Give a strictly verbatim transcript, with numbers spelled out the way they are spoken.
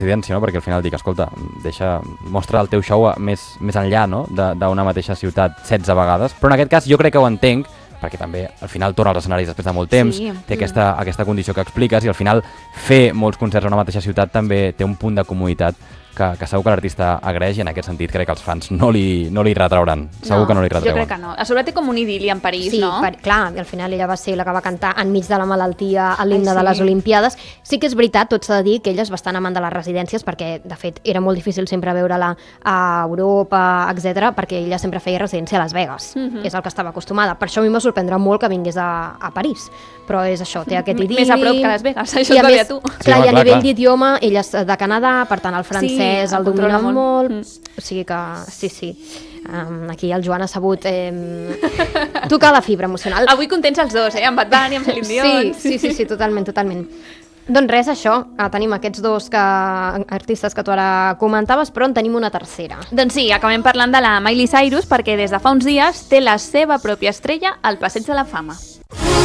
residència, no? Perquè al final dic, escolta, deixa, mostra el teu show més, més enllà, no? D'una mateixa ciutat setze vegades, però en aquest cas jo crec que ho entenc, perquè també al final torna als escenaris després de molt temps, Sí. té aquesta, aquesta condició que expliques, i al final fer molts concerts a una mateixa ciutat també té un punt de comoditat que, que segur que l'artista agraeix, i en aquest sentit crec que els fans no li, no li retrauran, segur no, que no li jo retreuen. crec que no. A sobre té com un idili en París, Sí, no? per, clar, al final ella va ser la que va cantar enmig de la malaltia a l'himne Ai, sí. de les Olimpiades. Sí que és veritat, tot s'ha de dir que ella és bastant amant de les residències, perquè de fet era molt difícil sempre veure-la a Europa, etcètera, perquè ella sempre feia residència a Las Vegas, Mhm. és el que estava acostumada. Per això a mi me sorprendrà molt que vingués a, a París, però és això, té aquest M- idili... més a prop que Las Vegas, això I et va a bé més, a tu. Clar, Sí, i a home, clar, nivell clar. d'idioma, ella és de Canadà, per tant el francès Sí, el el domina controla molt. molt, Mm. o sigui que sí, sí. Um, aquí el Joan ha sabut eh, tocar la fibra emocional. Avui contents els dos, eh? Amb Bad Bunny, amb Celine Dion. Sí, sí, sí, sí, totalment, totalment. Doncs res, això, eh, tenim aquests dos que, artistes que tu ara comentaves, però en tenim una tercera. Doncs sí, acabem parlant de la Miley Cyrus perquè des de fa uns dies té la seva pròpia estrella al Passeig de la Fama.